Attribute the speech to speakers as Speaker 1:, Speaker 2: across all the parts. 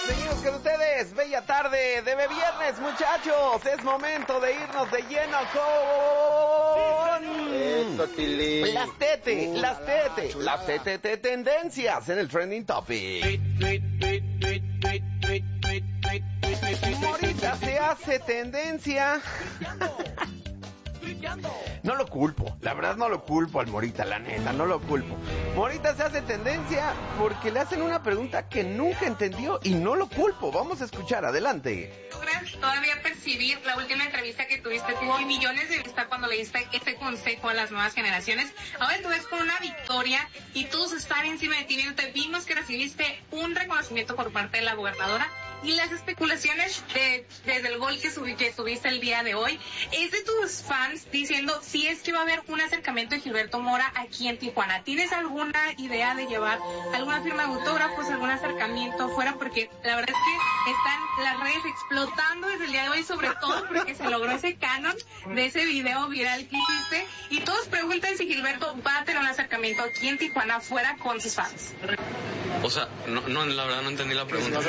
Speaker 1: Seguimos con ustedes, bella tarde de viernes, muchachos. Es momento de irnos de lleno con las tete tendencias en el trending topic. Morita se hace tendencia. No lo culpo, la verdad no lo culpo al Morita, la neta, no lo culpo. Morita se hace tendencia porque le hacen una pregunta que nunca entendió y no lo culpo. Vamos a escuchar, adelante.
Speaker 2: ¿Logras todavía percibir la última entrevista que tuviste? Tuvo millones de vistas cuando le diste este consejo a las nuevas generaciones. Ahora tú ves con una victoria y todos están encima de ti. Te vimos que recibiste un reconocimiento por parte de la gobernadora. Y las especulaciones desde el gol que subiste el día de hoy es de tus fans diciendo si es que va a haber un acercamiento de Gilberto Mora aquí en Tijuana. ¿Tienes alguna idea de llevar alguna firma de autógrafos, algún acercamiento afuera? Porque la verdad es que están las redes explotando desde el día de hoy, sobre todo porque se logró ese canon de ese video viral que hiciste. Y todos preguntan si Gilberto va a tener un acercamiento aquí en Tijuana afuera con sus fans.
Speaker 3: O sea, no, la verdad no entendí la pregunta.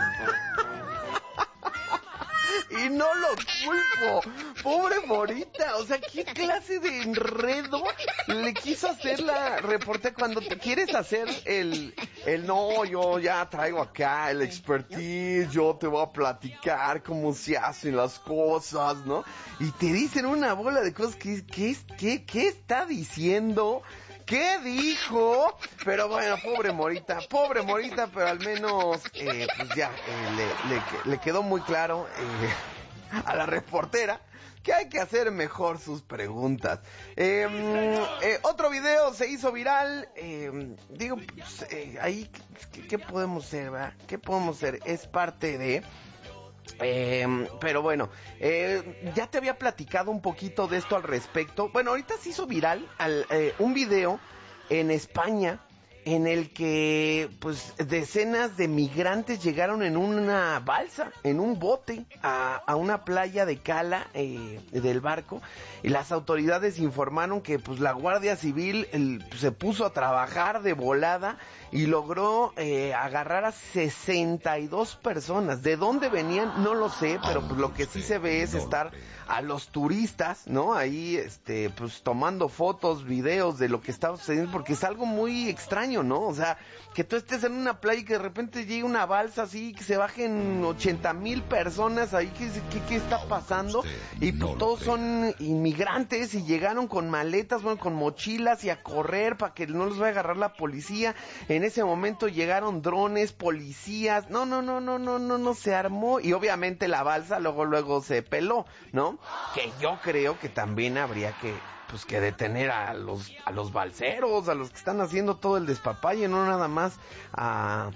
Speaker 1: Y no lo culpo, pobre Morita, o sea, ¿qué clase de enredo le quiso hacer la reportera cuando te quieres hacer el no, yo ya traigo acá el expertise, yo te voy a platicar cómo se hacen las cosas, ¿no? Y te dicen una bola de cosas ¿qué está diciendo? ¿Qué dijo? Pero bueno, pobre Morita, pero al menos, pues ya, le quedó muy claro a la reportera que hay que hacer mejor sus preguntas. Otro video se hizo viral, pues, ahí, ¿qué podemos hacer, verdad? ¿Qué podemos hacer? Es parte de... pero bueno, ya te había platicado un poquito de esto al respecto. Bueno, ahorita se hizo viral un video en España en el que pues decenas de migrantes llegaron en una balsa, en un bote a una playa de Cala del barco, y las autoridades informaron que pues la Guardia Civil se puso a trabajar de volada y logró agarrar a 62 personas. ¿De dónde venían? No lo sé, pero pues lo que sí se ve es estar a los turistas, ¿no? Ahí pues tomando fotos, videos de lo que está sucediendo, porque es algo muy extraño, ¿no? O sea, que tú estés en una playa y que de repente llegue una balsa así, que se bajen 80,000 personas ahí, ¿qué está pasando? Y pues todos son inmigrantes y llegaron con maletas, bueno, con mochilas y a correr para que no los vaya a agarrar la policía. En ese momento llegaron drones, policías, no se armó, y obviamente la balsa luego se peló, ¿no? Que yo creo que también habría que detener a los balseros, a los que están haciendo todo el despapalle, no nada más a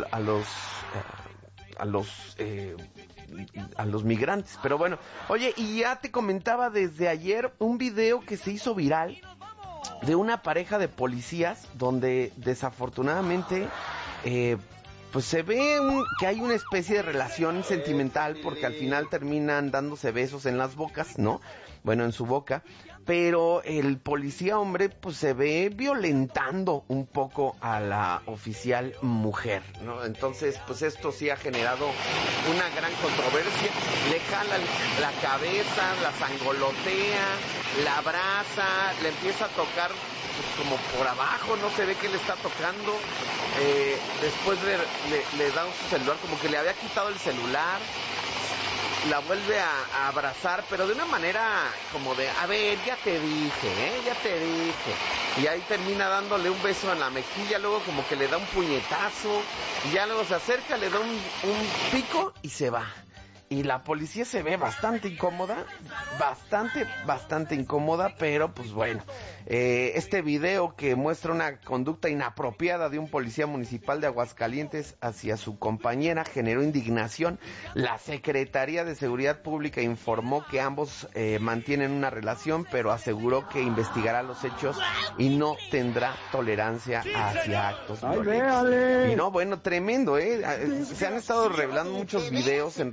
Speaker 1: los migrantes. Pero bueno, oye, y ya te comentaba desde ayer un video que se hizo viral de una pareja de policías donde desafortunadamente pues se ve que hay una especie de relación sentimental, porque al final terminan dándose besos en las bocas, ¿no? Bueno, en su boca, pero el policía hombre pues se ve violentando un poco a la oficial mujer, ¿no? Entonces pues esto sí ha generado una gran controversia. Le jala la cabeza, la sangolotea, la abraza, le empieza a tocar pues, como por abajo, no se ve que le está tocando. Después le da su celular, como que le había quitado el celular. La vuelve a abrazar, pero de una manera como de, a ver, ya te dije, ya te dije. Y ahí termina dándole un beso en la mejilla, luego como que le da un puñetazo, y ya luego se acerca, le da un pico y se va. Y la policía se ve bastante incómoda, bastante incómoda, pero pues bueno, este video que muestra una conducta inapropiada de un policía municipal de Aguascalientes hacia su compañera generó indignación. La Secretaría de Seguridad Pública informó que ambos mantienen una relación, pero aseguró que investigará los hechos y no tendrá tolerancia hacia actos violentos. Y no, bueno, tremendo, se han estado revelando muchos videos en redes sociales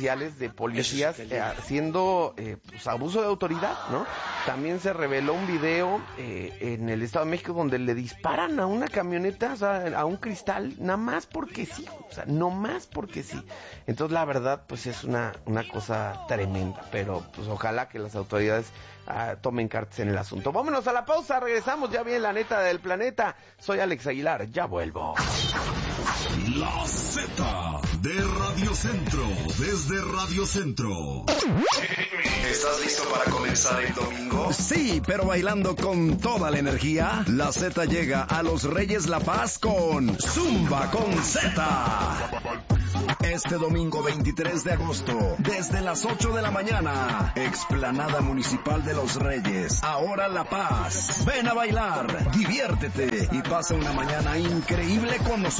Speaker 1: sociales de policías haciendo pues, abuso de autoridad, ¿no? También se reveló un video en el Estado de México donde le disparan a una camioneta, o sea, a un cristal, nada más porque sí, o sea, no más porque sí. Entonces, la verdad, pues es una cosa tremenda, pero pues ojalá que las autoridades tomen cartas en el asunto. Vámonos a la pausa, regresamos, ya viene la neta del planeta. Soy Alex Aguilar, ya vuelvo.
Speaker 4: La Z de Radio Centro, desde Radio Centro.
Speaker 5: ¿Estás listo para comenzar el domingo?
Speaker 4: Sí, pero bailando con toda la energía. La Z llega a Los Reyes La Paz con Zumba con Z. Este domingo 23 de agosto, desde las 8 de la mañana, Explanada Municipal de Los Reyes, ahora La Paz. Ven a bailar, diviértete y pasa una mañana increíble con nosotros.